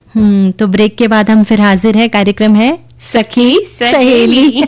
तो ब्रेक के बाद हम फिर हाजिर है। कार्यक्रम है सखी सहेली।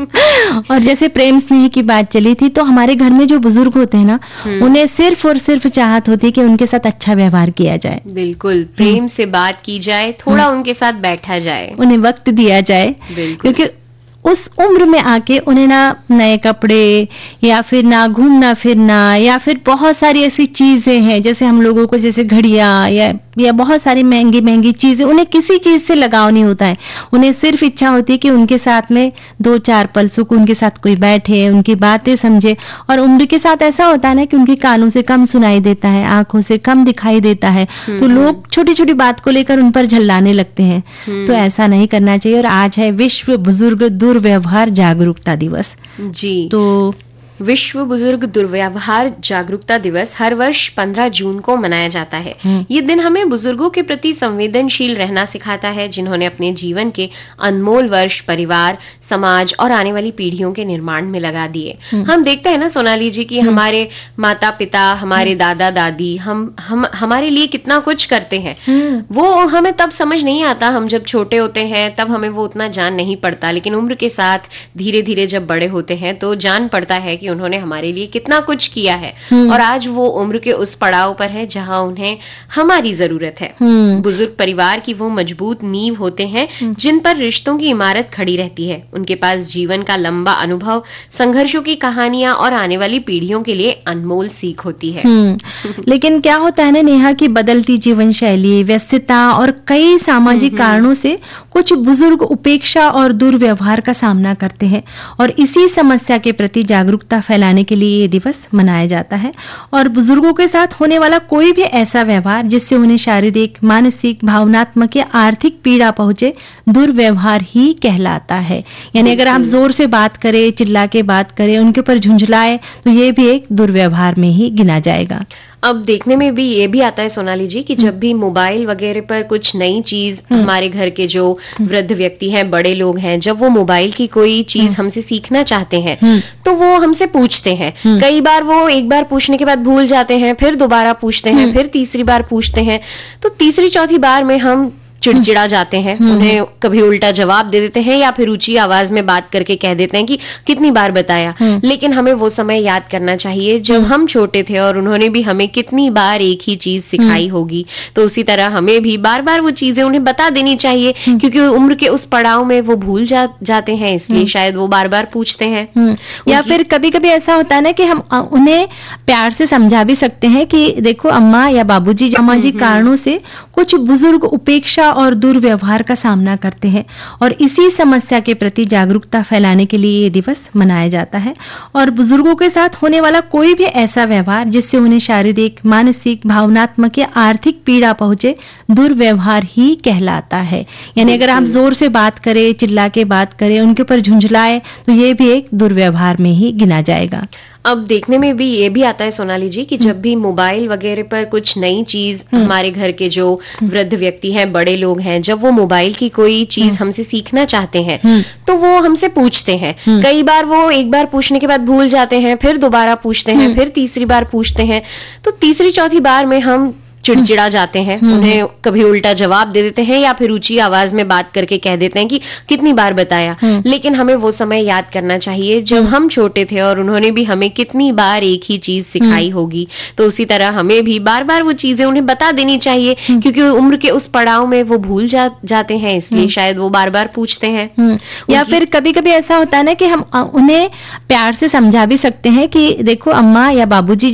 और जैसे प्रेम स्नेह की बात चली थी, तो हमारे घर में जो बुजुर्ग होते हैं ना, उन्हें सिर्फ और सिर्फ चाहत होती है कि उनके साथ अच्छा व्यवहार किया जाए। बिल्कुल, प्रेम से बात की जाए, थोड़ा उनके साथ बैठा जाए, उन्हें वक्त दिया जाए, क्योंकि उस उम्र में आके उन्हें ना नए कपड़े या फिर ना घूमना फिरना या फिर बहुत सारी ऐसी चीजें हैं, जैसे हम लोगों को जैसे घड़ियां या बहुत सारी महंगी महंगी चीजें, उन्हें किसी चीज से लगाव नहीं होता है। उन्हें सिर्फ इच्छा होती है कि उनके साथ में 2-4 पल सुख उनके साथ कोई बैठे, उनकी बातें समझे। और उम्र के साथ ऐसा होता है ना कि उनके कानों से कम सुनाई देता है, आंखों से कम दिखाई देता है, तो लोग छोटी छोटी बात को लेकर उन पर झल्लाने लगते हैं। तो ऐसा नहीं करना चाहिए। और आज है विश्व बुजुर्ग दुर्व्यवहार जागरूकता दिवस जी। तो विश्व बुजुर्ग दुर्व्यवहार जागरूकता दिवस हर वर्ष 15 जून को मनाया जाता है। ये दिन हमें बुजुर्गों के प्रति संवेदनशील रहना सिखाता है, जिन्होंने अपने जीवन के अनमोल वर्ष परिवार, समाज और आने वाली पीढ़ियों के निर्माण में लगा दिए। हम देखते हैं ना सोनाली जी कि हमारे माता पिता, हमारे दादा दादी हम हमारे लिए कितना कुछ करते हैं। वो हमें तब समझ नहीं आता, हम जब छोटे होते हैं तब हमें वो उतना जान नहीं पड़ता, लेकिन उम्र के साथ धीरे धीरे जब बड़े होते हैं तो जान पड़ता है कि उन्होंने हमारे लिए कितना कुछ किया है। और आज वो उम्र के उस पड़ाव पर है जहां उन्हें हमारी जरूरत है। बुजुर्ग परिवार की वो मजबूत नींव होते हैं जिन पर रिश्तों की इमारत खड़ी रहती है। उनके पास जीवन का लंबा अनुभव, संघर्षों की कहानियां और आने वाली पीढ़ियों के लिए अनमोल सीख होती है। लेकिन क्या होता है ना नेहा, की बदलती जीवन शैली, व्यस्तता और कई सामाजिक कारणों से कुछ बुजुर्ग उपेक्षा और दुर्व्यवहार का सामना करते हैं, और इसी समस्या के प्रति जागरूकता फैलाने के लिए ये दिवस मनाया जाता है। और बुजुर्गों के साथ होने वाला कोई भी ऐसा व्यवहार जिससे उन्हें शारीरिक, मानसिक, भावनात्मक या आर्थिक पीड़ा पहुंचे, दुर्व्यवहार ही कहलाता है। यानी अगर आप जोर से बात करें, चिल्ला के बात करें, उनके ऊपर झुंझलाए, तो ये भी एक दुर्व्यवहार में ही गिना जाएगा। अब देखने में भी ये भी आता है सोनाली जी कि जब भी मोबाइल वगैरह पर कुछ नई चीज, हमारे घर के जो वृद्ध व्यक्ति हैं, बड़े लोग हैं, जब वो मोबाइल की कोई चीज हमसे सीखना चाहते हैं तो वो हमसे पूछते हैं। कई बार वो एक बार पूछने के बाद भूल जाते हैं, फिर दोबारा पूछते हैं, फिर तीसरी बार पूछते हैं। तो तीसरी चौथी बार में हम चिड़चिड़ा जाते हैं, उन्हें कभी उल्टा जवाब दे देते हैं या फिर ऊंची आवाज में बात करके कह देते हैं कि कितनी बार बताया। लेकिन हमें वो समय याद करना चाहिए जब हम छोटे थे और उन्होंने भी हमें कितनी बार एक ही चीज सिखाई होगी। तो उसी तरह हमें भी बार बार वो चीजें उन्हें बता देनी चाहिए, क्योंकि उम्र के उस पड़ाव में वो भूल जाते हैं, इसलिए शायद वो बार बार पूछते हैं। या फिर कभी कभी ऐसा होता है ना कि हम उन्हें प्यार से समझा भी सकते हैं कि देखो अम्मा या बाबूजी, सामाजिक कारणों से कुछ बुजुर्ग उपेक्षा और दुर्व्यवहार का सामना करते हैं, और इसी समस्या के प्रति जागरूकता फैलाने के लिए ये दिवस मनाया जाता है। और बुजुर्गों के साथ होने वाला कोई भी ऐसा व्यवहार जिससे उन्हें शारीरिक, मानसिक, भावनात्मक या आर्थिक पीड़ा पहुंचे, दुर्व्यवहार ही कहलाता है। यानी अगर आप जोर से बात करें, चिल्ला के बात करें, उनके ऊपर झुंझलाए, तो ये भी एक दुर्व्यवहार में ही गिना जाएगा। अब देखने में भी ये भी आता है सोनाली जी कि जब भी मोबाइल वगैरह पर कुछ नई चीज, हमारे घर के जो वृद्ध व्यक्ति हैं, बड़े लोग हैं, जब वो मोबाइल की कोई चीज हमसे सीखना चाहते हैं तो वो हमसे पूछते हैं। कई बार वो एक बार पूछने के बाद भूल जाते हैं, फिर दोबारा पूछते हैं, फिर तीसरी बार पूछते हैं। तो तीसरी चौथी बार में हम चिड़चिड़ा जाते हैं, उन्हें कभी उल्टा जवाब दे देते हैं या फिर ऊंची आवाज में बात करके कह देते हैं कि कितनी बार बताया। लेकिन हमें वो समय याद करना चाहिए जब हम छोटे थे और उन्होंने भी हमें कितनी बार एक ही चीज सिखाई होगी। तो उसी तरह हमें भी बार बार वो चीजें उन्हें बता देनी चाहिए, क्योंकि उम्र के उस पड़ाव में वो भूल जाते हैं, इसलिए शायद वो बार बार पूछते हैं। या फिर कभी कभी ऐसा होता है ना कि हम उन्हें प्यार से समझा भी सकते हैं कि देखो अम्मा या बाबूजी,